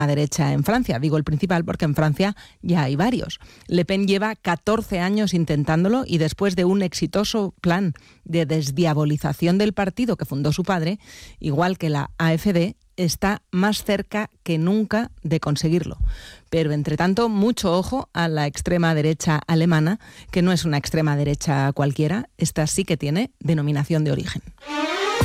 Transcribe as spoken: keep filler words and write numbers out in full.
derecha en Francia. Digo el principal porque en Francia ya hay varios. Le Pen lleva catorce años intentándolo y después de un exitoso plan de desdiabolización del partido que fundó su padre, igual que la A F D, está más cerca que nunca de conseguirlo. Pero, entre tanto, mucho ojo a la extrema derecha alemana, que no es una extrema derecha cualquiera, esta sí que tiene denominación de origen.